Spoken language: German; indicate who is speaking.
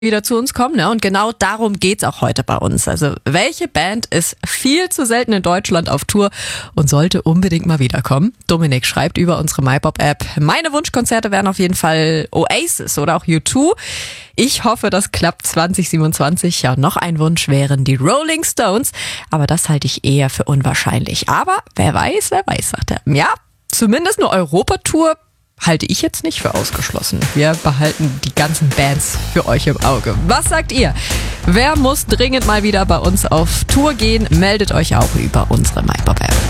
Speaker 1: wieder zu uns kommen, ne? Und genau darum geht's auch heute bei uns. Also, welche Band ist viel zu selten in Deutschland auf Tour und sollte unbedingt mal wiederkommen? Dominik schreibt über unsere MyPop-App. Meine Wunschkonzerte wären auf jeden Fall Oasis oder auch U2. Ich hoffe, das klappt 2027. Ja, und noch ein Wunsch wären die Rolling Stones. Aber das halte ich eher für unwahrscheinlich. Aber wer weiß, sagt er. Ja, zumindest eine Europatour halte ich jetzt nicht für ausgeschlossen. Wir behalten die ganzen Bands für euch im Auge. Was sagt ihr? Wer muss dringend mal wieder bei uns auf Tour gehen? Meldet euch auch über unsere MyPop-App.